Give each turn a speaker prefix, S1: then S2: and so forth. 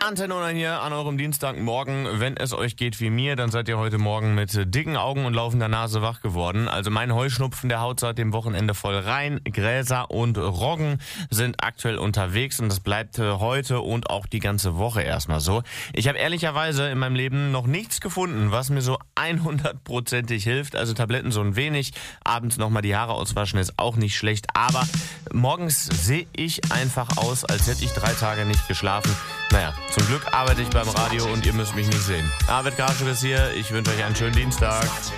S1: Antenne Online hier an eurem Dienstagmorgen. Wenn es euch geht wie mir, dann seid ihr heute Morgen mit dicken Augen und laufender Nase wach geworden. Also mein Heuschnupfen, der haut seit dem Wochenende voll rein. Gräser und Roggen sind aktuell unterwegs und das bleibt heute und auch die ganze Woche erstmal so. Ich habe ehrlicherweise in meinem Leben noch nichts gefunden, was mir so 100%ig hilft. Also Tabletten so ein wenig, abends nochmal die Haare auswaschen ist auch nicht schlecht. Aber morgens sehe ich einfach aus, als hätte ich 3 Tage nicht geschlafen. Naja, zum Glück arbeite ich beim Radio und ihr müsst mich nicht sehen. Arvid Karschuk ist hier, ich wünsche euch einen schönen Dienstag.